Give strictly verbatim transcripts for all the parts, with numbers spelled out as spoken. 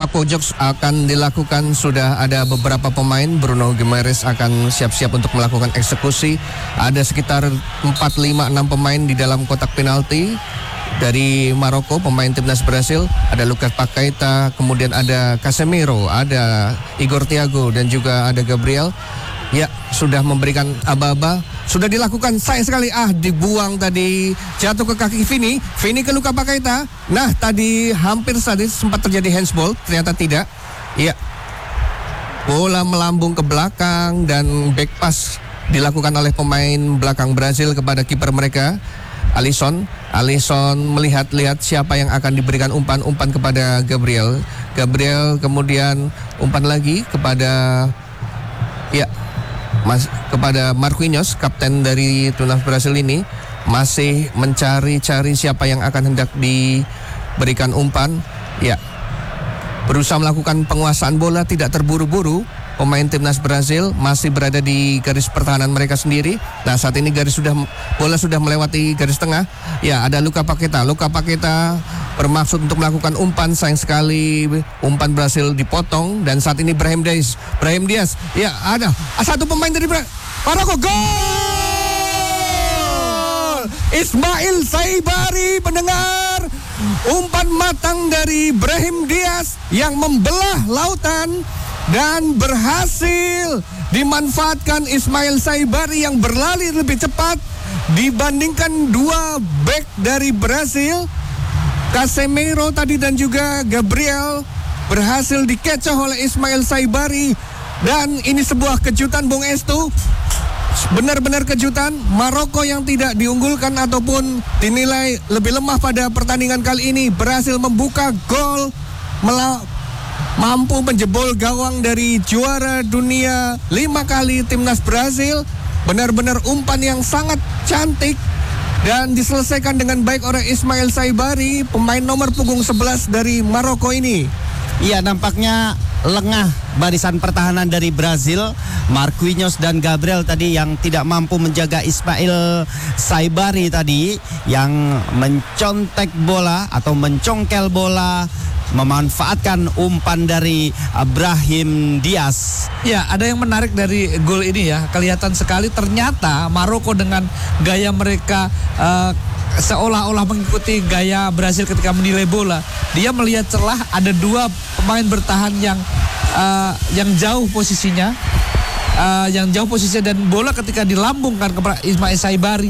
kotak pojok akan dilakukan. Sudah ada beberapa pemain. Bruno Guimaraes akan siap-siap untuk melakukan eksekusi. Ada sekitar empat, lima, enam pemain di dalam kotak penalti. Dari Maroko, pemain timnas Brasil, ada Lucas Paqueta, kemudian ada Casemiro, ada Igor Thiago, dan juga ada Gabriel. Ya, sudah memberikan aba-aba. Sudah dilakukan, sayang sekali, ah dibuang tadi, jatuh ke kaki Vini. Vini ke Lucas Paqueta. Nah, tadi hampir tadi sempat terjadi handsball, ternyata tidak. Iya, bola melambung ke belakang dan back pass dilakukan oleh pemain belakang Brasil kepada kiper mereka, Alisson. Alisson melihat-lihat siapa yang akan diberikan umpan-umpan kepada Gabriel. Gabriel kemudian umpan lagi kepada ya mas kepada Marquinhos, kapten dari timnas Brasil ini, masih mencari-cari siapa yang akan hendak diberikan umpan. Ya, berusaha melakukan penguasaan bola, tidak terburu-buru. Pemain timnas Brasil masih berada di garis pertahanan mereka sendiri. Nah, saat ini garis sudah bola sudah melewati garis tengah. Ya, ada Lucas Paqueta. Lucas Paqueta bermaksud untuk melakukan umpan, sayang sekali umpan Brasil dipotong. Dan saat ini Brahim Diaz. Brahim Diaz. Ya, ada satu pemain dari Maroko. Gol! Ismail Saibari, pendengar. Umpan matang dari Brahim Diaz yang membelah lautan dan berhasil dimanfaatkan Ismail Saibari yang berlari lebih cepat dibandingkan dua bek dari Brasil, Casemiro tadi dan juga Gabriel. Berhasil dikecoh oleh Ismail Saibari, dan ini sebuah kejutan, Bung Estu. Benar-benar kejutan. Maroko yang tidak diunggulkan ataupun dinilai lebih lemah pada pertandingan kali ini berhasil membuka gol, mela- mampu menjebol gawang dari juara dunia lima kali timnas Brasil. Benar-benar umpan yang sangat cantik dan diselesaikan dengan baik oleh Ismail Saibari, pemain nomor punggung sebelas dari Maroko ini. Iya, nampaknya lengah barisan pertahanan dari Brazil. Marquinhos dan Gabriel tadi yang tidak mampu menjaga Ismail Saibari tadi, yang mencontek bola atau mencongkel bola, memanfaatkan umpan dari Brahim Diaz. Ya, ada yang menarik dari gol ini ya. Kelihatan sekali ternyata Maroko dengan gaya mereka uh, seolah-olah mengikuti gaya Brasil ketika menilai bola. Dia melihat celah, ada dua pemain bertahan yang uh, yang jauh posisinya. Uh, yang jauh posisinya, dan bola ketika dilambungkan kepada Ismail Saibari,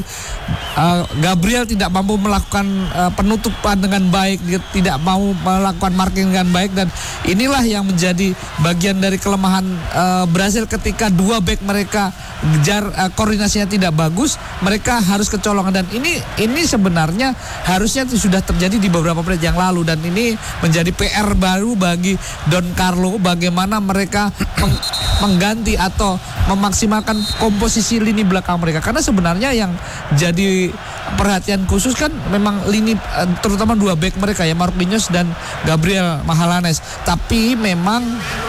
uh, Gabriel tidak mampu melakukan uh, penutupan dengan baik, dia tidak mau melakukan marking dengan baik, dan inilah yang menjadi bagian dari kelemahan uh, Brasil ketika dua back mereka jar, uh, koordinasinya tidak bagus, mereka harus kecolongan, dan ini ini sebenarnya harusnya sudah terjadi di beberapa menit yang lalu, dan ini menjadi P R baru bagi Don Carlo, bagaimana mereka meng, mengganti atau memaksimalkan komposisi lini belakang mereka, karena sebenarnya yang jadi perhatian khusus kan memang lini, terutama dua back mereka ya, Marquinhos dan Gabriel Magalhaes. Tapi memang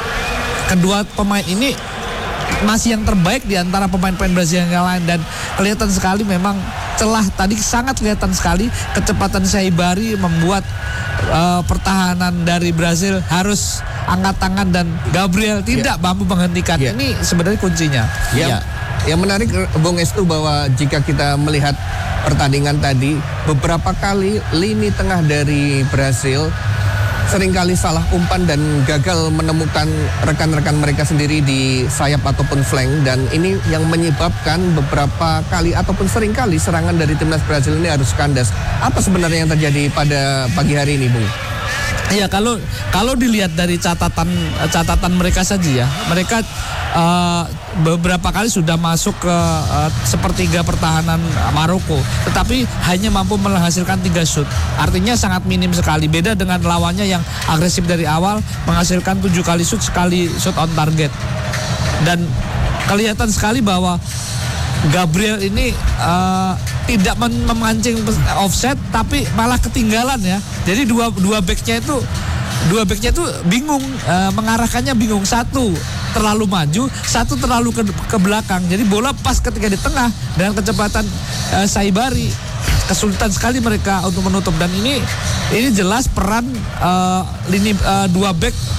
kedua pemain ini masih yang terbaik di antara pemain-pemain Brazil yang lain, dan kelihatan sekali memang celah tadi, sangat kelihatan sekali kecepatan Saibari membuat uh, pertahanan dari Brazil harus angkat tangan, dan Gabriel tidak yeah. mampu menghentikan. Yeah. Ini sebenarnya kuncinya. Ya, yeah. Yang menarik, Bung Estu, bahwa jika kita melihat pertandingan tadi, beberapa kali lini tengah dari Brasil seringkali salah umpan dan gagal menemukan rekan-rekan mereka sendiri di sayap ataupun flank, dan ini yang menyebabkan beberapa kali ataupun seringkali serangan dari timnas Brasil ini harus kandas. Apa sebenarnya yang terjadi pada pagi hari ini, Bung? Iya, kalau kalau dilihat dari catatan catatan mereka saja ya, mereka uh, beberapa kali sudah masuk ke uh, sepertiga pertahanan Maroko, tetapi hanya mampu menghasilkan tiga shoot. Artinya sangat minim sekali. Beda dengan lawannya yang agresif dari awal, menghasilkan tujuh kali shoot, sekali shoot on target. Dan kelihatan sekali bahwa Gabriel ini uh, tidak memancing offset, tapi malah ketinggalan ya. Jadi dua dua backnya itu dua backnya itu bingung, uh, mengarahkannya bingung. Satu terlalu maju, satu terlalu ke, ke belakang. Jadi bola pas ketika di tengah dengan kecepatan uh, Saibari, kesulitan sekali mereka untuk menutup. Dan ini ini jelas peran uh, lini uh, dua back